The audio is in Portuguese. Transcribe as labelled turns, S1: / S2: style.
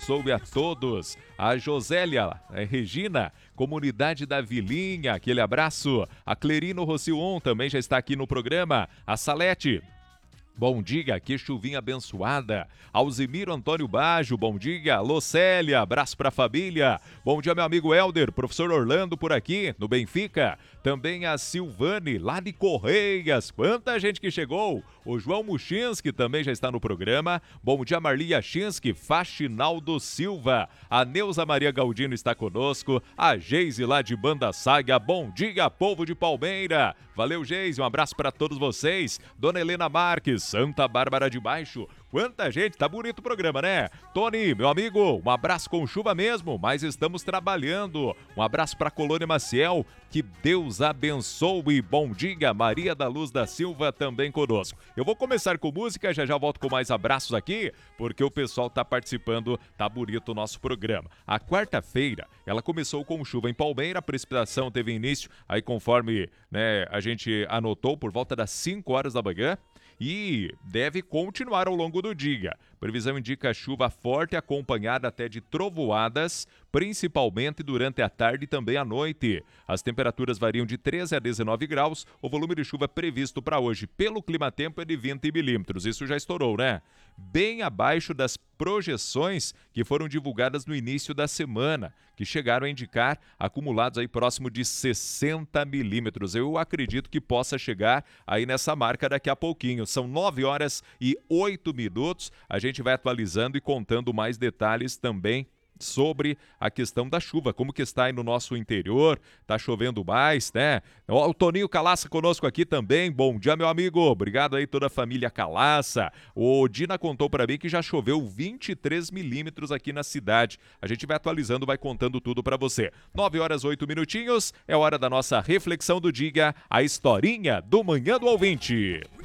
S1: abençoe a todos. A Josélia, a Regina, comunidade da Vilinha, aquele abraço. A Clerino Rossion também já está aqui no programa. A Salete. Bom dia, que chuvinha abençoada. Alzimiro Antônio Baggio, bom dia. Alô Célia, abraço pra família. Bom dia, meu amigo Helder, professor Orlando por aqui, no Benfica. Também a Silvane, lá de Correias. Quanta gente que chegou. O João Muchinski também já está no programa. Bom dia, Marli Yachinski, Faxinaldo Silva. A Neuza Maria Galdino está conosco. A Geise lá de Banda Saga. Bom dia, povo de Palmeira. Valeu, Geise, um abraço para todos vocês. Dona Helena Marques, Santa Bárbara de Baixo. Quanta gente, tá bonito o programa, né? Tony, meu amigo, um abraço com chuva mesmo, mas estamos trabalhando. Um abraço pra Colônia Maciel, que Deus abençoe. Bom dia, Maria da Luz da Silva também conosco. Eu vou começar com música, já volto com mais abraços aqui, porque o pessoal tá participando, tá bonito o nosso programa. A quarta-feira, ela começou com chuva em Palmeira, a precipitação teve início, aí conforme a gente anotou, por volta das 5 horas da manhã, e deve continuar ao longo do dia. Previsão indica chuva forte acompanhada até de trovoadas, principalmente durante a tarde e também à noite. As temperaturas variam de 13 a 19 graus. O volume de chuva previsto para hoje pelo Climatempo é de 20 milímetros. Isso já estourou, né? Bem abaixo das projeções que foram divulgadas no início da semana, que chegaram a indicar acumulados aí próximo de 60 milímetros. Eu acredito que possa chegar aí nessa marca daqui a pouquinho. São 9 horas e 8 minutos. A gente vai atualizando e contando mais detalhes também sobre a questão da chuva, como que está aí no nosso interior, tá chovendo mais, né? O Toninho Calaça conosco aqui também, bom dia, meu amigo, obrigado aí toda a família Calaça. O Dina contou para mim que já choveu 23 milímetros aqui na cidade. A gente vai atualizando, vai contando tudo para você. 9 horas 8 minutinhos, é hora da nossa reflexão do dia, a historinha do Manhã do Ouvinte.